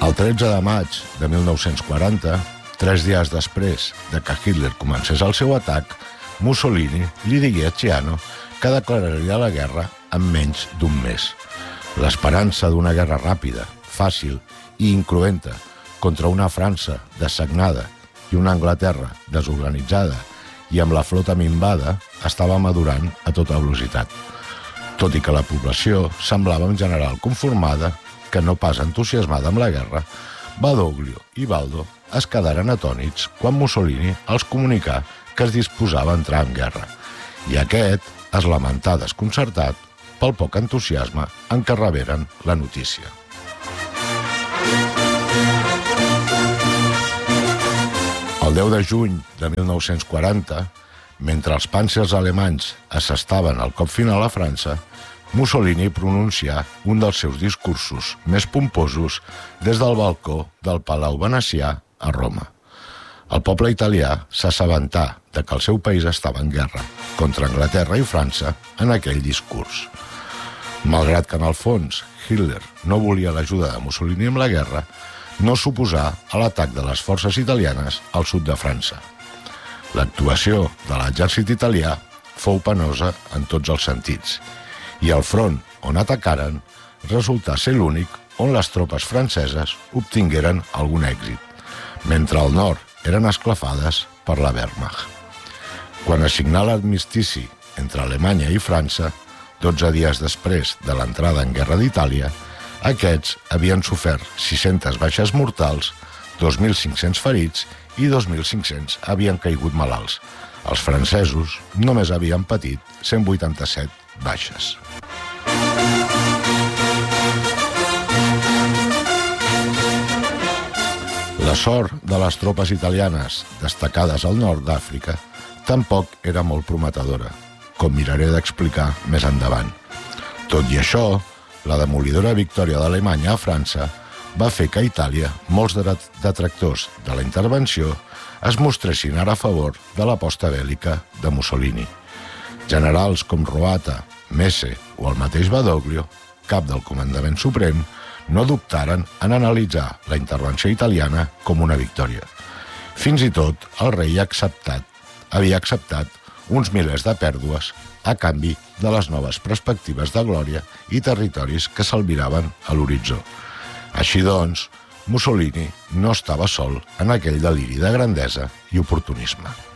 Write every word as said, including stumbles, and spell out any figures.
El tretze de maig de mil nou-cents quaranta, tres dies després de que Hitler comencés el seu atac, Mussolini li digué a Ciano que declararia la guerra en menys d'un mes. L'esperança d'una guerra ràpida, fàcil i incruenta contra una França dessagnada i una Anglaterra desorganitzada i amb la flota minvada estava madurant a tota velocitat. Tot i que la població semblava en general conformada, que no pas entusiasmada amb la guerra, Badoglio i Baldo es quedaren atònits quan Mussolini els comunicà que es disposava a entrar en guerra, i aquest es lamentà desconcertat pel poc entusiasme en què reberen la notícia. El deu de juny de mil nou-cents quaranta, mentre els pàncers alemanys assestaven el cop final a França, Mussolini pronuncià un dels seus discursos més pomposos des del balcó del Palau Venecià a Roma. El poble italià s'assabentà de que el seu país estava en guerra contra Anglaterra i França en aquell discurs. Malgrat que en el fons Hitler no volia l'ajuda de Mussolini amb la guerra, no s'oposà a l'atac de les forces italianes al sud de França. L'actuació de l'exèrcit italià fou penosa en tots els sentits, i el front on atacaren resultà ser l'únic on les tropes franceses obtingueren algun èxit, mentre al nord eren esclafades per la Wehrmacht. Quan es signà l'armistici entre Alemanya i França, dotze dies després de l'entrada en guerra d'Itàlia, aquests havien sofert sis-centes baixes mortals, dos mil cinc-cents ferits i dos mil cinc-cents havien caigut malalts. Els francesos només havien patit cent vuitanta-set baixes. La sort de les tropes italianes destacades al nord d'Àfrica tampoc era molt prometedora, com miraré d'explicar més endavant. Tot i això, la demolidora victòria d'Alemanya a França va fer que a Itàlia molts detractors de la intervenció es mostressin ara a favor de l'aposta bèl·lica de Mussolini. Generals com Roata, Messe o el mateix Badoglio, cap del comandament suprem, no dubtaren en analitzar la intervenció italiana com una victòria. Fins i tot el rei acceptat, havia acceptat uns milers de pèrdues a canvi de les noves perspectives de glòria i territoris que s'albiraven a l'horitzó. Així doncs, Mussolini no estava sol en aquell deliri de grandesa i oportunisme.